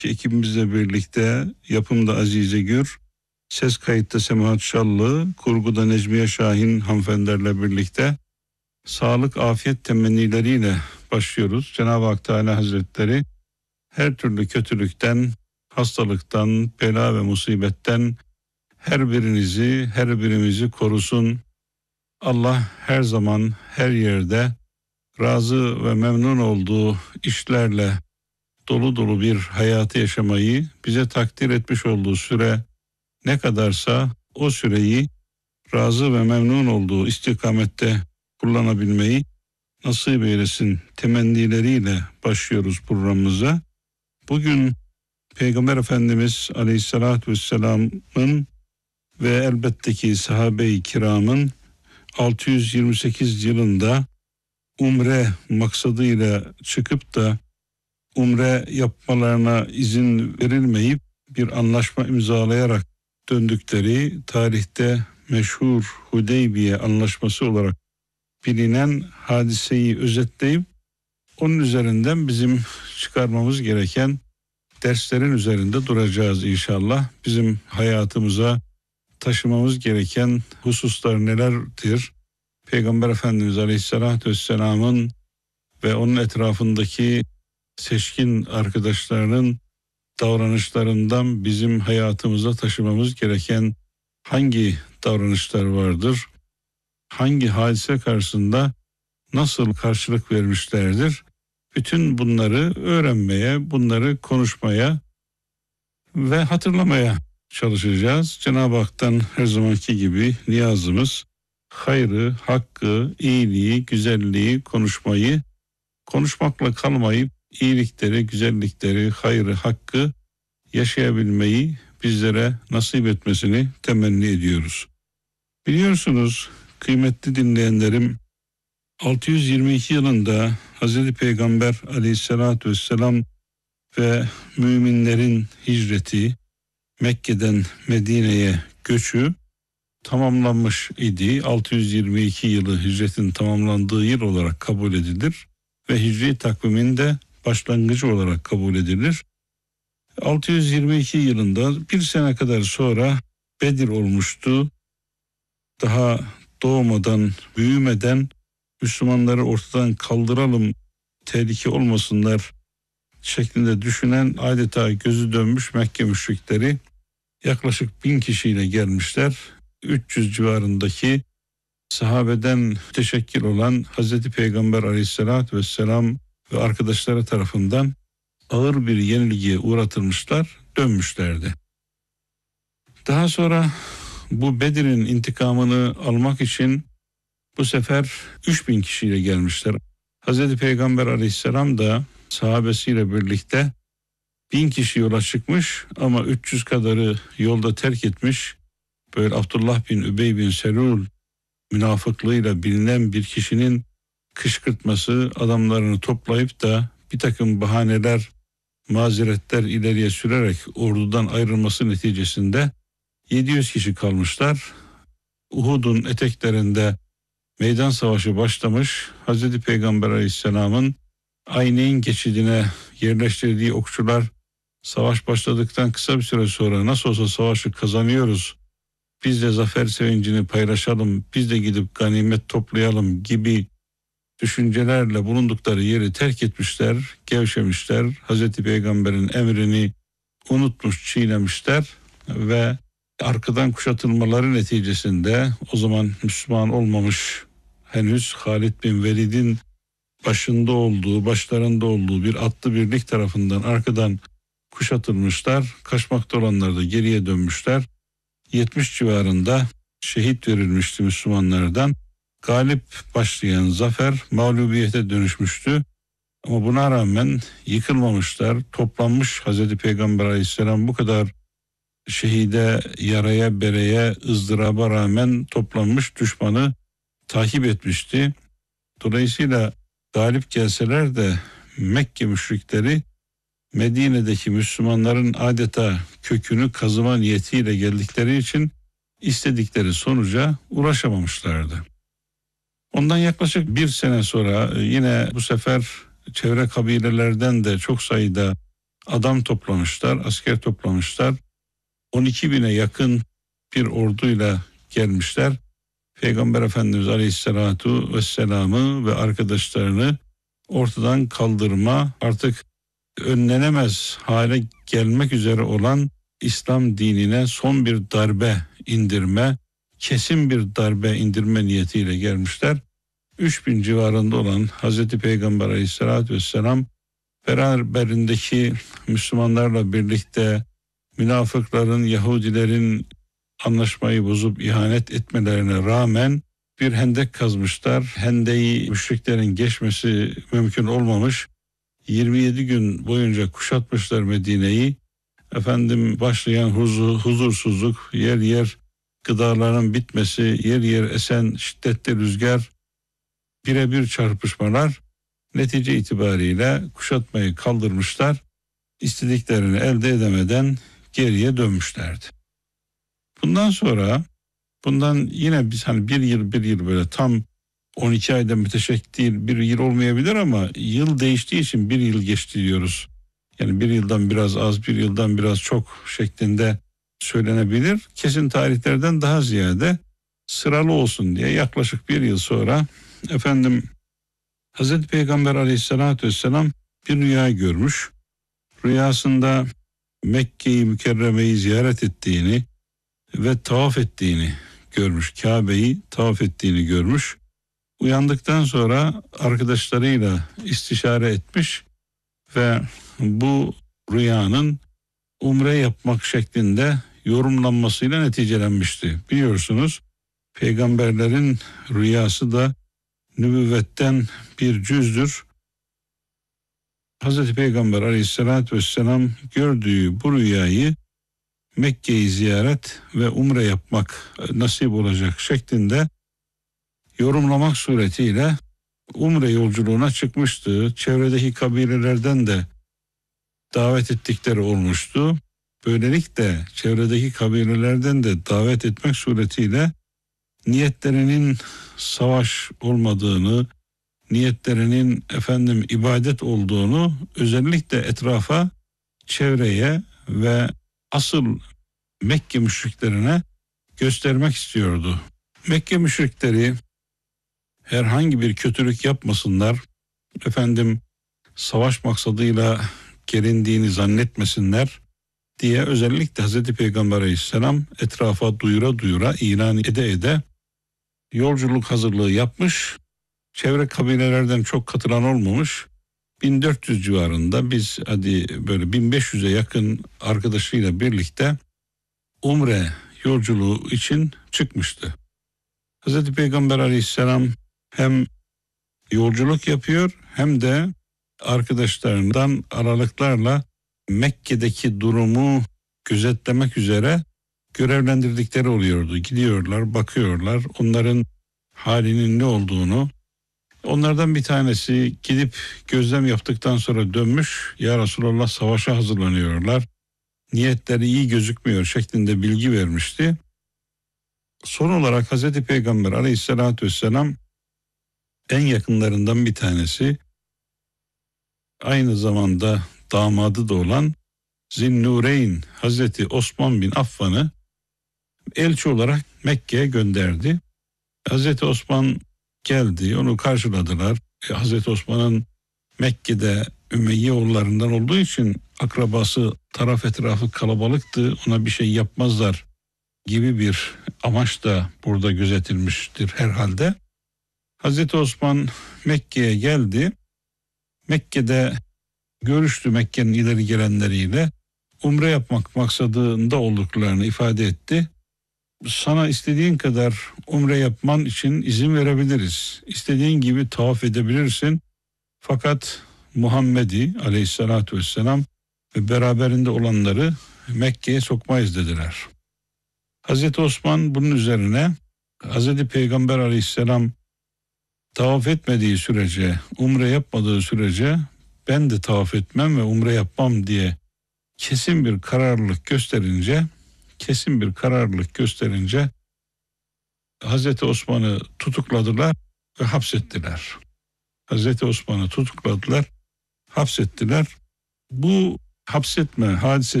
Ekibimizle birlikte yapımda Azize Gür, ses kayıtta Semahat Şallı, kurguda Necmiye Şahin hanımefendilerle birlikte sağlık, afiyet temennileriyle başlıyoruz. Cenab-ı Hak Teala Hazretleri her türlü kötülükten, hastalıktan, bela ve musibetten her birimizi korusun. Allah her zaman, her yerde razı ve memnun olduğu işlerle dolu dolu bir hayatı yaşamayı, bize takdir etmiş olduğu süre ne kadarsa o süreyi razı ve memnun olduğu istikamette kullanabilmeyi nasip eylesin temennileriyle başlıyoruz programımıza. Bugün Peygamber Efendimiz Aleyhisselatü Vesselam'ın ve elbette ki sahabe-i kiramın 628 yılında umre maksadıyla çıkıp da umre yapmalarına izin verilmeyip bir anlaşma imzalayarak döndükleri tarihte meşhur Hudeybiye Anlaşması olarak bilinen hadiseyi özetleyip onun üzerinden bizim çıkarmamız gereken derslerin üzerinde duracağız inşallah. Bizim hayatımıza taşımamız gereken hususlar nelerdir? Peygamber Efendimiz Aleyhisselatü Vesselam'ın ve onun etrafındaki seçkin arkadaşlarının davranışlarından bizim hayatımıza taşımamız gereken hangi davranışlar vardır? Hangi hadise karşısında nasıl karşılık vermişlerdir? Bütün bunları öğrenmeye, bunları konuşmaya ve hatırlamaya çalışacağız. Cenab-ı Hak'tan her zamanki gibi niyazımız hayrı, hakkı, iyiliği, güzelliği konuşmayı, konuşmakla kalmayıp iyilikleri, güzellikleri, hayrı, hakkı yaşayabilmeyi bizlere nasip etmesini temenni ediyoruz. Biliyorsunuz kıymetli dinleyenlerim, 622 yılında Hazreti Peygamber Aleyhisselatü Vesselam ve müminlerin hicreti, Mekke'den Medine'ye göçü tamamlanmış idi. 622 yılı hicretin tamamlandığı yıl olarak kabul edilir ve hicri takviminde başlangıcı olarak kabul edilir. 622 yılında bir sene kadar sonra Bedir olmuştu. Daha doğmadan, büyümeden Müslümanları ortadan kaldıralım, tehlike olmasınlar şeklinde düşünen adeta gözü dönmüş Mekke müşrikleri yaklaşık 1000 kişiyle gelmişler. 300 civarındaki sahabeden teşekkil olan Hazreti Peygamber Aleyhisselatü Vesselam ve arkadaşları tarafından ağır bir yenilgiye uğratılmışlar, dönmüşlerdi. Daha sonra bu Bedir'in intikamını almak için bu sefer 3000 kişiyle gelmişler. Hazreti Peygamber Aleyhisselam da sahabesiyle birlikte 1000 kişi yola çıkmış ama 300 kadarı yolda terk etmiş. Böyle Abdullah bin Übey bin Selul münafıklığıyla bilinen bir kişinin kışkırtması, adamlarını toplayıp da bir takım bahaneler, mazeretler ileriye sürerek ordudan ayrılması neticesinde 700 kişi kalmışlar. Uhud'un eteklerinde meydan savaşı başlamış. Hazreti Peygamber Aleyhisselam'ın Ayneyn geçidine yerleştirdiği okçular savaş başladıktan kısa bir süre sonra nasıl olsa savaşı kazanıyoruz, biz de zafer sevincini paylaşalım, biz de gidip ganimet toplayalım gibi düşüncelerle bulundukları yeri terk etmişler, gevşemişler. Hazreti Peygamber'in emrini unutmuş, çiğnemişler ve arkadan kuşatılmaları neticesinde o zaman Müslüman olmamış henüz Halid bin Velid'in başlarında olduğu bir atlı birlik tarafından arkadan kuşatılmışlar. Kaçmakta olanlar da geriye dönmüşler. 70 civarında şehit verilmişti Müslümanlardan. Galip başlayan zafer mağlubiyete dönüşmüştü. Ama buna rağmen yıkılmamışlar. Toplanmış Hazreti Peygamber Aleyhisselam bu kadar şehide, yaraya, bereye, ızdıraba rağmen toplanmış, düşmanı takip etmişti. Dolayısıyla galip gelseler de Mekke müşrikleri Medine'deki Müslümanların adeta kökünü kazıma niyetiyle geldikleri için istedikleri sonuca ulaşamamışlardı. Ondan yaklaşık bir sene sonra yine bu sefer çevre kabilelerden de çok sayıda adam toplamışlar, asker toplamışlar. 12 bine yakın bir orduyla gelmişler. Peygamber Efendimiz Aleyhisselatu Vesselam'ı ve arkadaşlarını ortadan kaldırma, artık önlenemez hale gelmek üzere olan İslam dinine son bir darbe indirme, kesin bir darbe indirme niyetiyle gelmişler. 3000 civarında olan Hazreti Peygamber Aleyhisselatü Vesselam beraberindeki Müslümanlarla birlikte münafıkların, Yahudilerin anlaşmayı bozup ihanet etmelerine rağmen bir hendek kazmışlar. Hendeyi müşriklerin geçmesi mümkün olmamış. 27 gün boyunca kuşatmışlar Medine'yi. Başlayan huzursuzluk, yer yer gıdaların bitmesi, yer yer esen şiddetli rüzgar, birebir çarpışmalar netice itibariyle kuşatmayı kaldırmışlar. İstediklerini elde edemeden geriye dönmüşlerdi. Bundan yine biz bir yıl böyle tam 12 ayda müteşekkil değil, bir yıl olmayabilir ama yıl değiştiği için bir yıl geçti diyoruz. Yani bir yıldan biraz az, bir yıldan biraz çok şeklinde söylenebilir. Kesin tarihlerden daha ziyade sıralı olsun diye yaklaşık bir yıl sonra Hazreti Peygamber Aleyhisselatü Vesselam bir rüya görmüş. Rüyasında Mekke-i Mükerreme'yi ziyaret ettiğini ve tavaf ettiğini görmüş. Kabe'yi tavaf ettiğini görmüş. Uyandıktan sonra arkadaşlarıyla istişare etmiş ve bu rüyanın umre yapmak şeklinde yorumlanmasıyla neticelenmişti. Biliyorsunuz peygamberlerin rüyası da nübüvvetten bir cüzdür. Hazreti Peygamber Aleyhisselatü Vesselam gördüğü bu rüyayı Mekke'yi ziyaret ve umre yapmak nasip olacak şeklinde yorumlamak suretiyle umre yolculuğuna çıkmıştı. Çevredeki kabilelerden de davet ettikleri olmuştu. Böylelikle çevredeki kabilelerden de davet etmek suretiyle niyetlerinin savaş olmadığını, niyetlerinin ibadet olduğunu özellikle etrafa, çevreye ve asıl Mekke müşriklerine göstermek istiyordu. Mekke müşrikleri herhangi bir kötülük yapmasınlar, savaş maksadıyla gelindiğini zannetmesinler diye özellikle Hazreti Peygamber Aleyhisselam etrafa duyura ilan ede yolculuk hazırlığı yapmış. Çevre kabilelerden çok katılan olmamış. 1400 civarında biz böyle 1500'e yakın arkadaşıyla birlikte umre yolculuğu için çıkmıştı. Hazreti Peygamber Aleyhisselam hem yolculuk yapıyor hem de arkadaşlarından aralıklarla Mekke'deki durumu gözetlemek üzere görevlendirdikleri oluyordu. Gidiyorlar, bakıyorlar, onların halinin ne olduğunu. Onlardan bir tanesi gidip gözlem yaptıktan sonra dönmüş. Ya Resulallah, savaşa hazırlanıyorlar, niyetleri iyi gözükmüyor şeklinde bilgi vermişti. Son olarak Hazreti Peygamber Aleyhisselatü Vesselam en yakınlarından bir tanesi, aynı zamanda damadı da olan Zinnureyn Hazreti Osman bin Affan'ı elçi olarak Mekke'ye gönderdi. Hazreti Osman geldi, onu karşıladılar. Hazreti Osman'ın Mekke'de Ümeyyeoğullarından olduğu için akrabası taraf etrafı kalabalıktı, ona bir şey yapmazlar gibi bir amaç da burada gözetilmiştir herhalde. Hazreti Osman Mekke'ye geldi. Mekke'de görüştü Mekke'nin ileri gelenleriyle. Umre yapmak maksadında olduklarını ifade etti. Sana istediğin kadar umre yapman için izin verebiliriz. İstediğin gibi tavaf edebilirsin. Fakat Muhammed'i Aleyhisselatü Vesselam ve beraberinde olanları Mekke'ye sokmayız dediler. Hazreti Osman bunun üzerine Hazreti Peygamber Aleyhisselam tavaf etmediği sürece, umre yapmadığı sürece ben de tavaf etmem ve umre yapmam diye kesin bir kararlılık gösterince Hazreti Osman'ı tutukladılar ve hapsettiler. Bu hapsetme hadisesi